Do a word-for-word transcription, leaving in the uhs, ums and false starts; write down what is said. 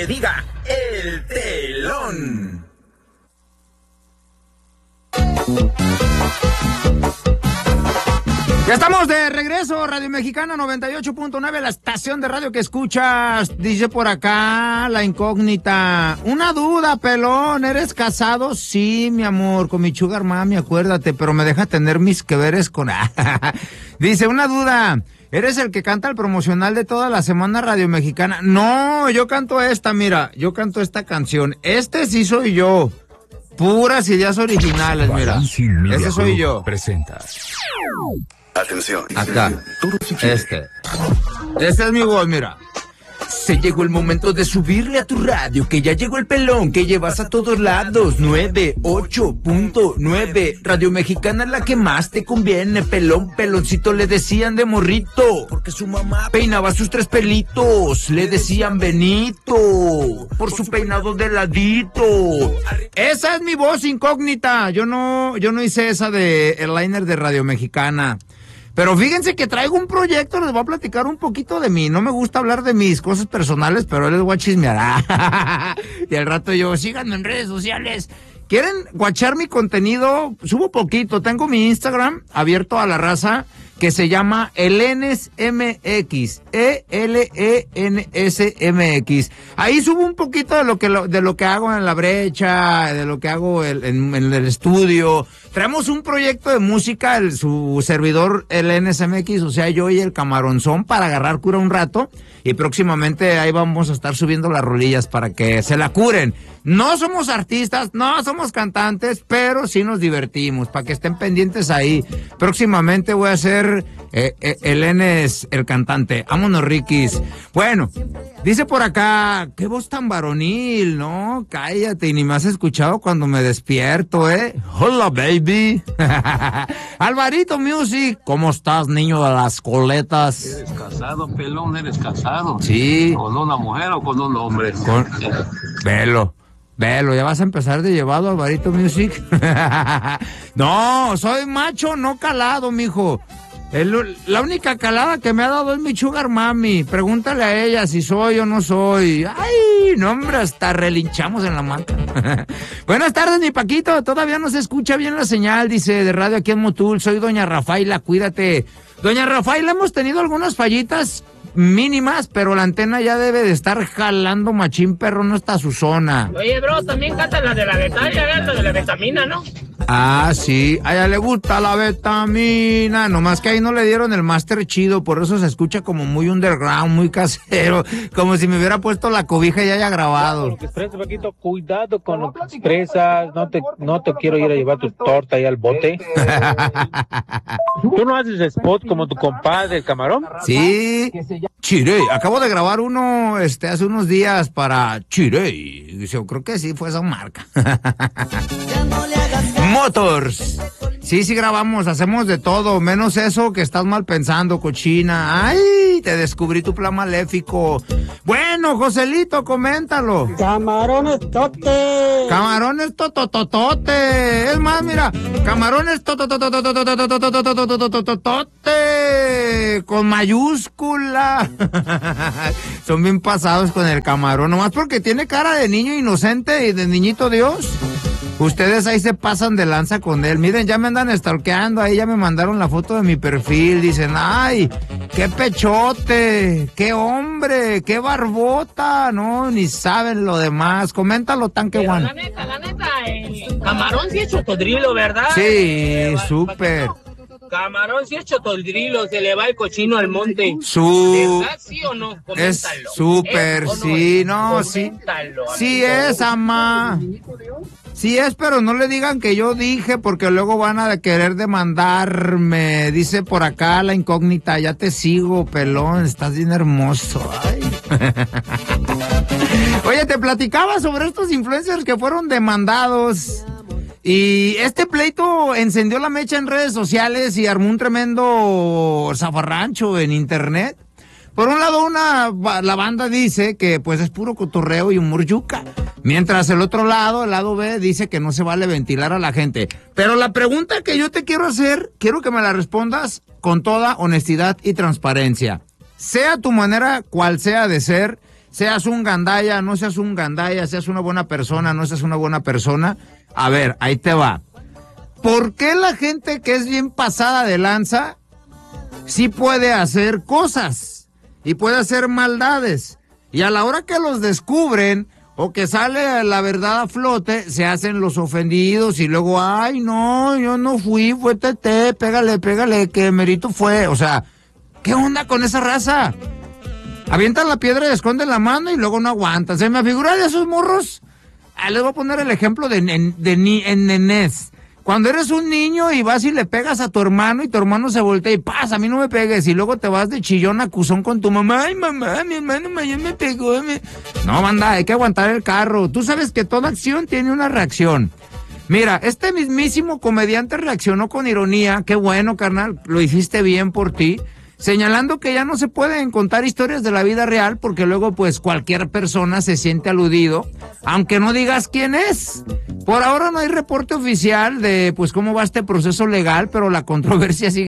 Que diga el telón. Ya estamos de regreso, Radio Mexicana noventa y ocho punto nueve, la estación de radio que escuchas. Dice por acá la incógnita. Una duda, pelón, ¿eres casado? Sí, mi amor, con mi sugar mami, acuérdate, pero me deja tener mis que veres con... Dice, una duda, ¿eres el que canta el promocional de toda la semana Radio Mexicana? No, yo canto esta, mira, yo canto esta canción. Este sí soy yo. Puras ideas originales, mira. Ese soy yo. Presenta. Atención. Acá. Este. Este es mi voz, mira. Se llegó el momento de subirle a tu radio, que ya llegó el pelón que llevas a todos lados. Nueve ocho punto nueve. Radio Mexicana es la que más te conviene. Pelón, peloncito le decían de morrito, porque su mamá peinaba sus tres pelitos. Le decían Benito, por su peinado de ladito. Esa es mi voz incógnita. Yo no, yo no hice esa de el liner de Radio Mexicana. Pero fíjense que traigo un proyecto, les voy a platicar un poquito de mí. No me gusta hablar de mis cosas personales, pero él les voy a chismear. Y al rato yo, síganme en redes sociales. ¿Quieren guachar mi contenido? Subo poquito. Tengo mi Instagram abierto a la raza, que se llama Elenes M X, E L E N S M X. Ahí subo un poquito de lo que lo, de lo que hago en la brecha, de lo que hago en, en, en el estudio. Traemos un proyecto de música, el, su servidor Elenes M X, o sea, yo y el Camaronzón, para agarrar cura un rato. Y próximamente ahí vamos a estar subiendo las rolillas para que se la curen. No somos artistas, no somos cantantes, pero sí nos divertimos, para que estén pendientes ahí. Próximamente voy a ser eh, eh, Elenes, el cantante. Vámonos, Rikis. Bueno, dice por acá, qué voz tan varonil, ¿no? Cállate, y ni me has escuchado cuando me despierto, ¿eh? Hola, baby. Alvarito Music, ¿cómo estás, niño de las coletas? ¿Eres casado, pelón? ¿Eres casado? Sí. ¿Con una mujer o con un hombre? Con... Velo. Velo, ya vas a empezar de llevado, Alvarito Music. No, soy macho, no calado, mijo. El, la única calada que me ha dado es mi sugar mami. Pregúntale a ella si soy o no soy. Ay, no, hombre, hasta relinchamos en la manta. Buenas tardes, mi Paquito. Todavía no se escucha bien la señal, dice, de radio aquí en Motul. Soy doña Rafaela, cuídate. Doña Rafaela, hemos tenido algunas fallitas mínimas, pero la antena ya debe de estar jalando machín, perro, no está a su zona. Oye, bro, también canta la de la betalla, la de la vitamina, ¿no? Ah, sí, a ella le gusta la vitamina, nomás que ahí no le dieron el máster chido, por eso se escucha como muy underground, muy casero, como si me hubiera puesto la cobija y haya grabado. Lo que expresas, Paquito, cuidado con lo que expresas, no te, no te quiero ir a llevar tu torta ahí al bote. ¿Tú no haces spot como tu compadre, el Camarón? Sí, Chirey, acabo de grabar uno este hace unos días para Chirey, yo creo que sí fue esa marca. Motors. Sí, sí grabamos, hacemos de todo, menos eso que estás mal pensando, cochina. Ay, te descubrí tu plan maléfico. Bueno, Joselito, coméntalo. Camarones tote. Camarones totototote. Es más, mira, camarones tototototote con mayúscula. Son bien pasados con el camarón, nomás porque tiene cara de niño inocente y de niñito Dios. Ustedes ahí se pasan de lanza con él. Miren, ya me andan stalkeando. Ahí ya me mandaron la foto de mi perfil. Dicen, ay, qué pechote, qué hombre, qué barbota. No, ni saben lo demás. Coméntalo, Tanque Juan. La neta, la neta, el Camarón sí es chotodrilo, ¿verdad? Sí, súper. Camarón sí es chotodrilo, se le va el cochino al monte. Su... ¿Verdad, sí o no? Coméntalo. Es súper, no sí, es? no, sí. Coméntalo, Sí amigo. es, ama. Sí es, pero no le digan que yo dije, porque luego van a querer demandarme. Dice por acá la incógnita, ya te sigo, pelón, estás bien hermoso. Ay. Oye, te platicaba sobre estos influencers que fueron demandados. Y este pleito encendió la mecha en redes sociales y armó un tremendo zafarrancho en internet. Por un lado, una la banda dice que pues es puro cotorreo y humor yuca. Mientras el otro lado, el lado B, dice que no se vale ventilar a la gente. Pero la pregunta que yo te quiero hacer, quiero que me la respondas con toda honestidad y transparencia. Sea tu manera cual sea de ser, seas un gandaya, no seas un gandaya, seas una buena persona, no seas una buena persona. A ver, ahí te va. ¿Por qué la gente que es bien pasada de lanza sí puede hacer cosas y puede hacer maldades? Y a la hora que los descubren o que sale la verdad a flote, se hacen los ofendidos y luego, ay, no, yo no fui, fue Tete, pégale, pégale, que merito fue. O sea, ¿qué onda con esa raza? Avientan la piedra y esconden la mano y luego no aguantan. ¿Se me figura de esos morros? Ah, les voy a poner el ejemplo de, de, de, de en nenés. Cuando eres un niño y vas y le pegas a tu hermano y tu hermano se voltea y pasa, a mí no me pegues, y luego te vas de chillón a acusón con tu mamá, ay mamá, mi hermano mayor me pegó. Me... No, banda, hay que aguantar el carro. Tú sabes que toda acción tiene una reacción. Mira, este mismísimo comediante reaccionó con ironía, qué bueno, carnal, lo hiciste bien por ti, señalando que ya no se pueden contar historias de la vida real porque luego pues cualquier persona se siente aludido, aunque no digas quién es. Por ahora no hay reporte oficial de pues cómo va este proceso legal, pero la controversia sigue